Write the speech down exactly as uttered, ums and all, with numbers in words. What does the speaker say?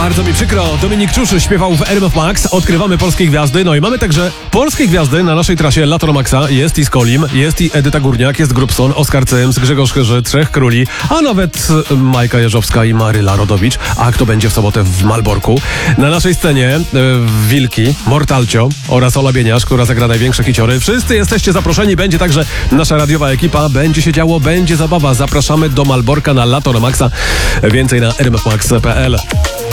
Bardzo mi przykro, Dominik Czuszy śpiewał w R M F Max. Odkrywamy polskie gwiazdy, no i mamy także polskie gwiazdy na naszej trasie Lato na Maxa. Jest i Skolim, jest i Edyta Górniak, jest Grubson, Oskar Cyms, Grzegorz Chyży, Trzech Króli, a nawet Majka Jeżowska i Maryla Rodowicz. A kto będzie w sobotę w Malborku? Na naszej scenie e, Wilki, Mortalcio oraz Ola Bieniasz, która zagra największe hiciory. Wszyscy jesteście zaproszeni, będzie także nasza radiowa ekipa, będzie się działo, będzie zabawa. Zapraszamy do Malborka na Lato na Maxa. Więcej na r m f max kropka p l.